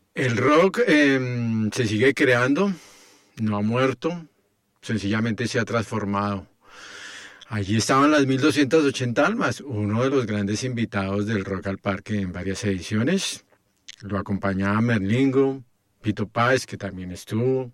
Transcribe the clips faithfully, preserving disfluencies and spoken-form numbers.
El rock eh, se sigue creando, no ha muerto, sencillamente se ha transformado. Allí estaban las mil doscientas ochenta almas, uno de los grandes invitados del Rock al Parque en varias ediciones. Lo acompañaba Merlingo, Pito Páez, que también estuvo,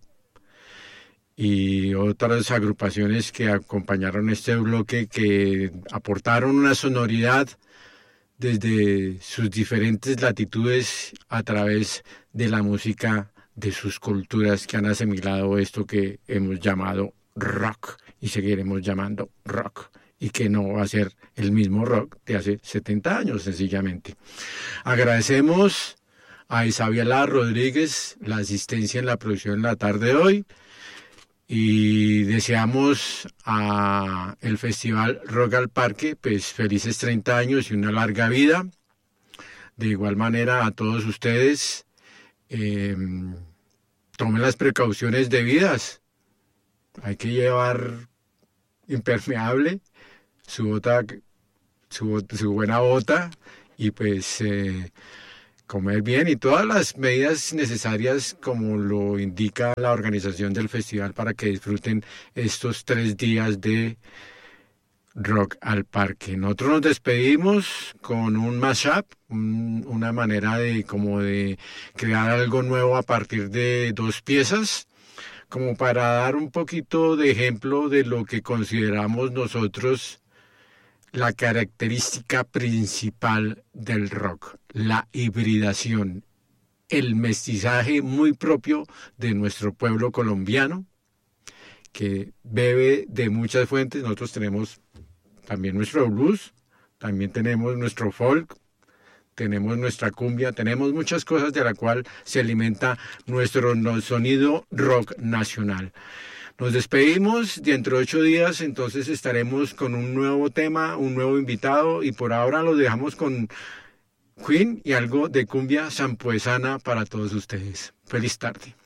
y otras agrupaciones que acompañaron este bloque que aportaron una sonoridad desde sus diferentes latitudes a través de la música de sus culturas que han asimilado esto que hemos llamado rock y seguiremos llamando rock y que no va a ser el mismo rock de hace setenta años sencillamente. Agradecemos a Isabela Rodríguez la asistencia en la producción en la tarde de hoy y deseamos a el Festival Rock al Parque pues felices treinta años y una larga vida. De igual manera a todos ustedes eh, tomen las precauciones debidas. Hay que llevar impermeable, su bota, su, su buena bota y pues eh, comer bien y todas las medidas necesarias como lo indica la organización del festival para que disfruten estos tres días de Rock al Parque. Nosotros nos despedimos con un mashup, un, una manera de como de crear algo nuevo a partir de dos piezas, como para dar un poquito de ejemplo de lo que consideramos nosotros la característica principal del rock, la hibridación, el mestizaje muy propio de nuestro pueblo colombiano, que bebe de muchas fuentes. Nosotros tenemos también nuestro blues, también tenemos nuestro folk, tenemos nuestra cumbia, tenemos muchas cosas de la cual se alimenta nuestro sonido rock nacional. Nos despedimos, dentro de ocho días entonces estaremos con un nuevo tema, un nuevo invitado y por ahora los dejamos con Queen y algo de cumbia sampuesana para todos ustedes. Feliz tarde.